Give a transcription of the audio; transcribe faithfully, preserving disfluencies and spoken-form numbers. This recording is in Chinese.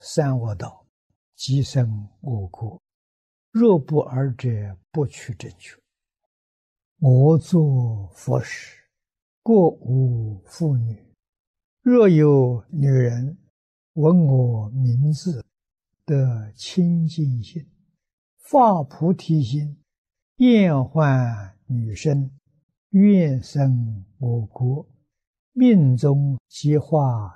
三恶道，即生我国。若不尔者，不取正觉。我作佛时，过无妇女。若有女人闻我名字，得清净心，发菩提心，厌患女身，愿生我国，命中即化